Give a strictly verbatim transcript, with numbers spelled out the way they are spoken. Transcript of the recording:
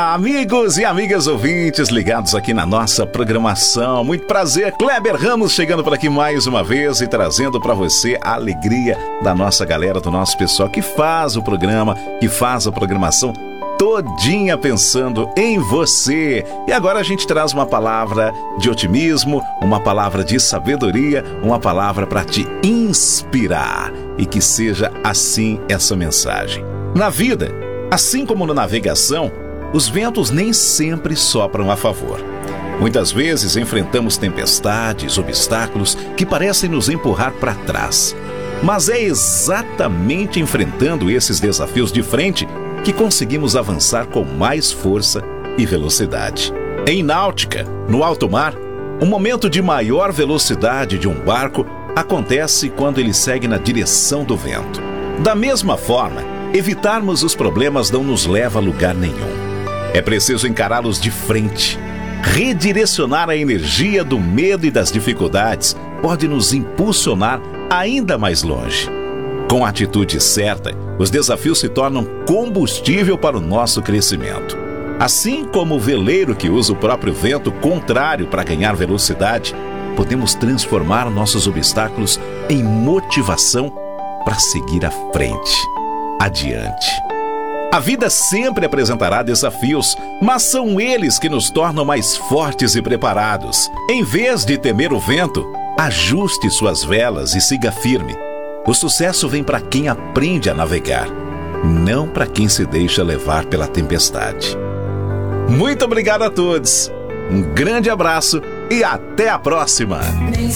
Amigos e amigas ouvintes ligados aqui na nossa programação, muito prazer, Kleber Ramos chegando por aqui mais uma vez e trazendo para você a alegria da nossa galera, do nosso pessoal que faz o programa, que faz a programação todinha pensando em você. E agora a gente traz uma palavra de otimismo, uma palavra de sabedoria, uma palavra para te inspirar, e que seja assim essa mensagem. Na vida, assim como na navegação, os ventos nem sempre sopram a favor. Muitas vezes enfrentamos tempestades, obstáculos que parecem nos empurrar para trás. Mas é exatamente enfrentando esses desafios de frente que conseguimos avançar com mais força e velocidade. Em náutica, no alto mar, o momento de maior velocidade de um barco acontece quando ele segue na direção do vento. Da mesma forma, evitarmos os problemas não nos leva a lugar nenhum. É preciso encará-los de frente. Redirecionar a energia do medo e das dificuldades pode nos impulsionar ainda mais longe. Com a atitude certa, os desafios se tornam combustível para o nosso crescimento. Assim como o veleiro que usa o próprio vento contrário para ganhar velocidade, podemos transformar nossos obstáculos em motivação para seguir à frente, adiante. A vida sempre apresentará desafios, mas são eles que nos tornam mais fortes e preparados. Em vez de temer o vento, ajuste suas velas e siga firme. O sucesso vem para quem aprende a navegar, não para quem se deixa levar pela tempestade. Muito obrigado a todos, um grande abraço e até a próxima!